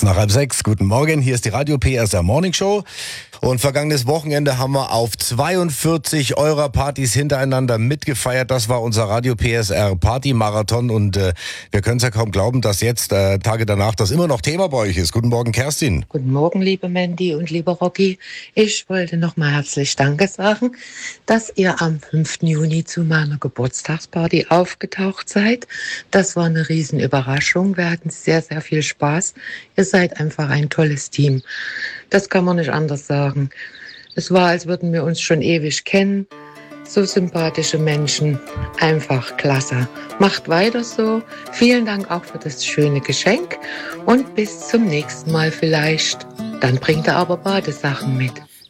Kurz nach 5:30. Guten Morgen, hier ist die Radio PSR Morning Show. Und vergangenes Wochenende haben wir auf 42 Euro-Partys hintereinander mitgefeiert. Das war unser Radio PSR Party-Marathon. Und wir können es ja kaum glauben, dass jetzt, Tage danach, das immer noch Thema bei euch ist. Guten Morgen, Kerstin. Guten Morgen, liebe Mandy und lieber Rocky. Ich wollte nochmal herzlich Danke sagen, dass ihr am 5. Juni zu meiner Geburtstagsparty aufgetaucht seid. Das war eine Riesenüberraschung. Wir hatten sehr, sehr viel Spaß. Ihr seid einfach ein tolles Team. Das kann man nicht anders sagen. Es war, als würden wir uns schon ewig kennen. So sympathische Menschen. Einfach klasse. Macht weiter so. Vielen Dank auch für das schöne Geschenk. Und bis zum nächsten Mal vielleicht. Dann bringt er aber Badesachen mit.